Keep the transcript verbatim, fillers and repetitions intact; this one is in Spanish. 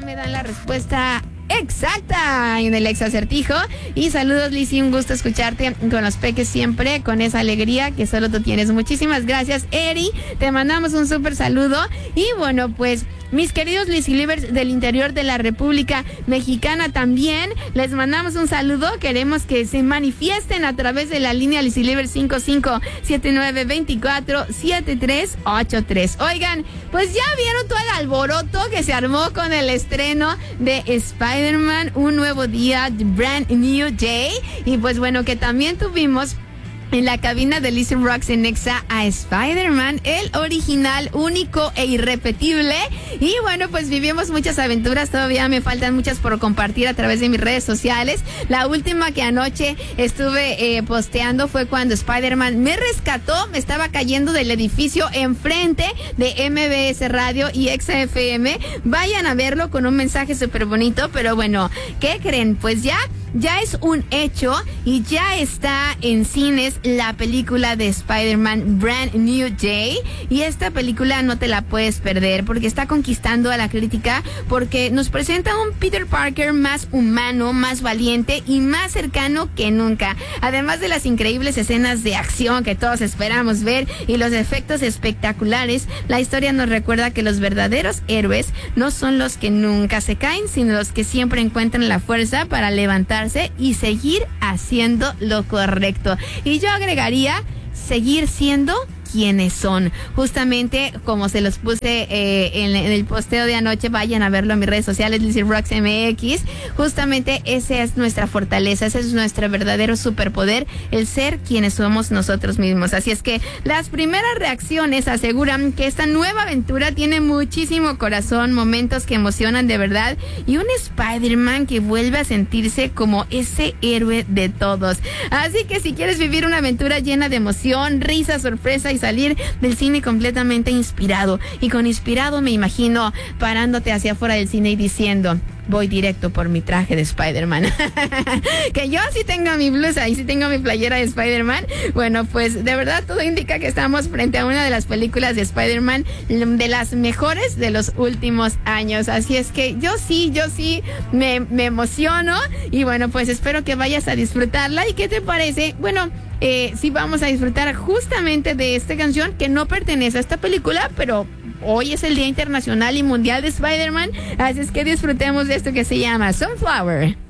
me dan la respuesta exacta en el exacertijo. Y saludos, Lizzy, un gusto escucharte con los peques siempre, con esa alegría que solo tú tienes. Muchísimas gracias, Eri, te mandamos un súper saludo. Y bueno, pues mis queridos Lizzy Livers del interior de la República Mexicana también, les mandamos un saludo. Queremos que se manifiesten a través de la línea Lizzy Livers cinco cinco siete nueve dos cuatro siete tres ocho tres. Oigan, pues ya vieron todo el alboroto que se armó con el estreno de Spider-Man, un nuevo día, Brand New Day. Y pues bueno, que también tuvimos en la cabina de Lizzy Rocks en Nexa a Spider-Man, el original, único e irrepetible. Y bueno, pues vivimos muchas aventuras, todavía me faltan muchas por compartir a través de mis redes sociales. La última que anoche estuve eh, posteando fue cuando Spider-Man me rescató, me estaba cayendo del edificio enfrente de M B S Radio y X F M. Vayan a verlo con un mensaje súper bonito, pero bueno, ¿qué creen? Pues ya... Ya es un hecho y ya está en cines la película de Spider-Man Brand New Day. Y esta película no te la puedes perder porque está conquistando a la crítica, porque nos presenta un Peter Parker más humano, más valiente y más cercano que nunca. Además de las increíbles escenas de acción que todos esperamos ver y los efectos espectaculares, la historia nos recuerda que los verdaderos héroes no son los que nunca se caen, sino los que siempre encuentran la fuerza para levantar y seguir haciendo lo correcto. Y yo agregaría, seguir siendo quienes son. Justamente como se los puse eh, en, en el posteo de anoche, vayan a verlo en mis redes sociales, Lizzy Rocks M X. Justamente esa es nuestra fortaleza, ese es nuestro verdadero superpoder, el ser quienes somos nosotros mismos. Así es que las primeras reacciones aseguran que esta nueva aventura tiene muchísimo corazón, momentos que emocionan de verdad y un Spider-Man que vuelve a sentirse como ese héroe de todos. Así que si quieres vivir una aventura llena de emoción, risa, sorpresa y salir del cine completamente inspirado, y con inspirado me imagino parándote hacia afuera del cine y diciendo: voy directo por mi traje de Spider-Man. Que yo sí tengo mi blusa y sí tengo mi playera de Spider-Man. Bueno, pues de verdad todo indica que estamos frente a una de las películas de Spider-Man de las mejores de los últimos años. Así es que yo sí, yo sí me, me emociono. Y bueno, pues espero que vayas a disfrutarla. ¿Y qué te parece? Bueno, eh, sí vamos a disfrutar justamente de esta canción que no pertenece a esta película, pero hoy es el Día Internacional y Mundial de Spider-Man, así es que disfrutemos de esto que se llama Sunflower.